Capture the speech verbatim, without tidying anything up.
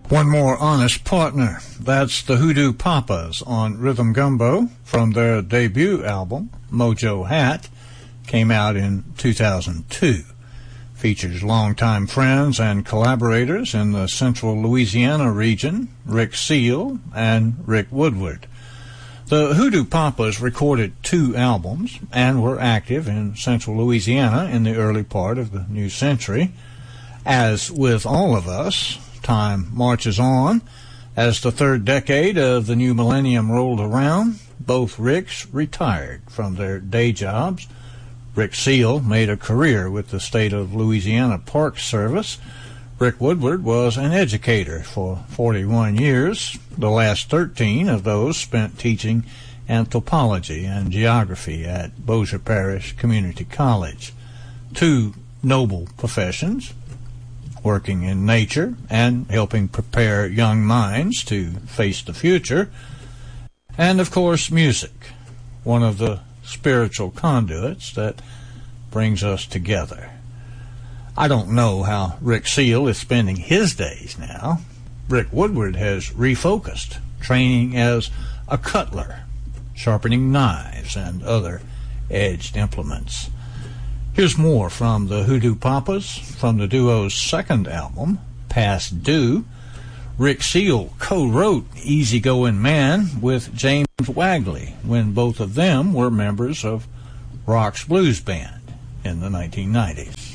One more honest partner. That's the Hoodoo Papas on Rhythm Gumbo from their debut album, Mojo Hat, came out in two thousand two. Features longtime friends and collaborators in the central Louisiana region, Rick Seal and Rick Woodward. The Hoodoo Papas recorded two albums and were active in central Louisiana in the early part of the new century. As with all of us, time marches on. As the third decade of the new millennium rolled around, both Ricks retired from their day jobs. Rick Seal made a career with the state of Louisiana Park Service. Rick Woodward was an educator for forty-one years, the last thirteen of those spent teaching anthropology and geography at Bossier Parish Community College. Two noble professions, working in nature and helping prepare young minds to face the future. And, of course, music, one of the spiritual conduits that brings us together. I don't know how Rick Seal is spending his days now. Rick Woodward has refocused, training as a cutler, sharpening knives and other edged implements. Here's more from the Hoodoo Papas from the duo's second album, Past Due. Rick Seal co-wrote Easygoing Man with James Wagley when both of them were members of Rock's Blues Band in the nineteen nineties.